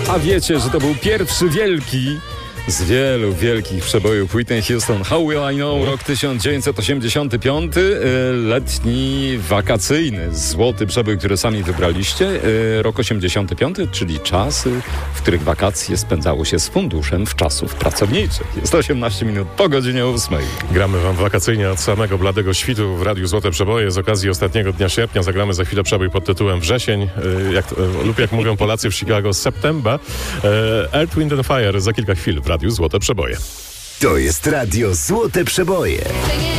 A wiecie, że to był pierwszy wielki z wielu wielkich przebojów Whitney Houston. How Will I Know, rok 1985, letni, wakacyjny, złoty przebój, który sami wybraliście. Rok 85, czyli czasy, w których wakacje spędzało się z funduszem wczasów pracowniczych. Jest 18 minut po godzinie 8. Gramy wam wakacyjnie od samego bladego świtu w Radiu Złote Przeboje. Z okazji ostatniego dnia sierpnia zagramy za chwilę przebój pod tytułem Wrzesień, lub jak mówią Polacy w Chicago, September. Earth, Wind and Fire za kilka chwil w Radiu Złote Przeboje. To jest Radio Złote Przeboje.